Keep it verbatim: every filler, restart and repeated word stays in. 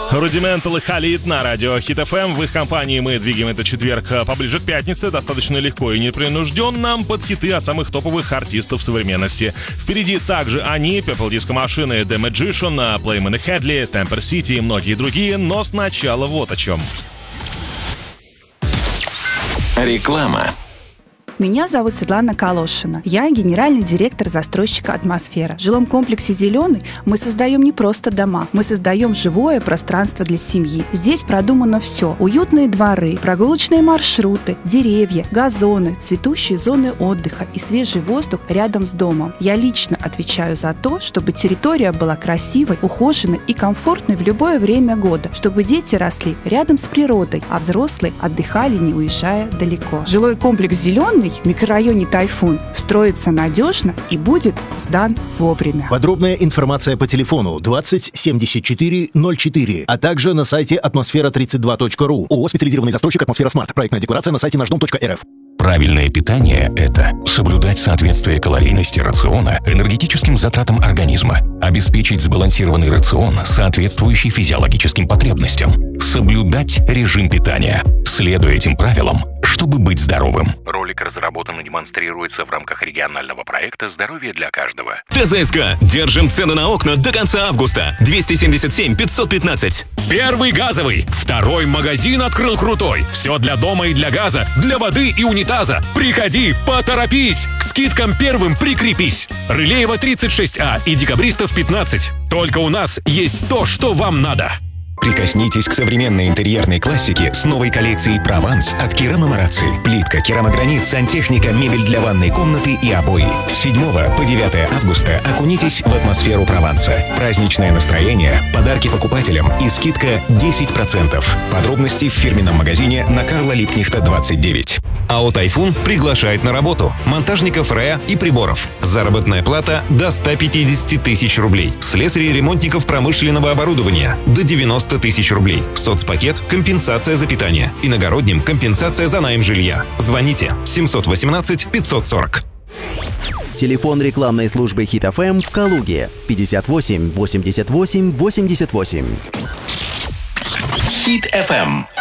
Rudimental и Khalid на радио Hit эф эм. В их компании мы двигаем этот четверг поближе к пятнице, достаточно легко и непринужденно, под хиты от самых топовых артистов современности. Впереди также они, Purple Disco Machine, The Magician, Playman и Headley, Temper City и многие другие, но сначала вот о чем. Реклама. Меня зовут Светлана Калошина. Я генеральный директор застройщика «Атмосфера». В жилом комплексе «Зеленый» мы создаем не просто дома, мы создаем живое пространство для семьи. Здесь продумано все. Уютные дворы, прогулочные маршруты, деревья, газоны, цветущие зоны отдыха и свежий воздух рядом с домом. Я лично отвечаю за то, чтобы территория была красивой, ухоженной и комфортной в любое время года, чтобы дети росли рядом с природой, а взрослые отдыхали, не уезжая далеко. Жилой комплекс «Зеленый» в микрорайоне Тайфун строится надежно и будет сдан вовремя. Подробная информация по телефону двадцать семьдесят четыре ноль четыре, а также на сайте атмосфера тридцать два точка ру. ООО «Специализированный застройщик «Атмосфера Смарт». Проектная декларация на сайте наш дом точка эр эф. Правильное питание – это соблюдать соответствие калорийности рациона энергетическим затратам организма, обеспечить сбалансированный рацион, соответствующий физиологическим потребностям, соблюдать режим питания, следуя этим правилам, чтобы быть здоровым. Ролик разработан и демонстрируется в рамках регионального проекта «Здоровье для каждого». ТЗСК. Держим цены на окна до конца августа. двести семьдесят семь пятьсот пятнадцать. Первый газовый. Второй магазин открыл крутой. Все для дома и для газа, для воды и унитаза. Приходи, поторопись. К скидкам первым прикрепись. Рылеева тридцать шесть А и Декабристов пятнадцать. Только у нас есть то, что вам надо. Прикоснитесь к современной интерьерной классике с новой коллекцией «Прованс» от Керама Марацци. Плитка, керамогранит, сантехника, мебель для ванной комнаты и обои. С седьмого по девятое августа окунитесь в атмосферу Прованса. Праздничное настроение, подарки покупателям и скидка десять процентов. Подробности в фирменном магазине на Карла Липкнехта двадцать девять. АО «Тайфун» приглашает на работу монтажников РЭА и приборов. Заработная плата до ста пятидесяти тысяч рублей. Слесарей и ремонтников промышленного оборудования до девяноста тысяч рублей. Соцпакет – компенсация за питание. Иногородним – компенсация за найм жилья. Звоните семьсот восемнадцать пятьсот сорок. Телефон рекламной службы Hit эф эм в Калуге пятьдесят восемь восемьдесят восемь восемьдесят восемь. Hit эф эм.